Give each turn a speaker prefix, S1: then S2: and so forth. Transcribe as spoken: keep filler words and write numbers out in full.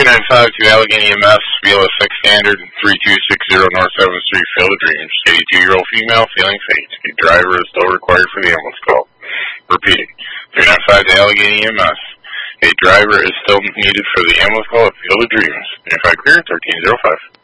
S1: nine five to Allegheny E M S, B L S six standard, three two six zero North seventh Street, Field of Dreams. eighty-two-year-old female feeling faint. A driver is still required for the ambulance call. Repeating, three nine five to Allegheny E M S. A driver is still needed for the ambulance call at Field of Dreams. Verify clear, thirteen oh five.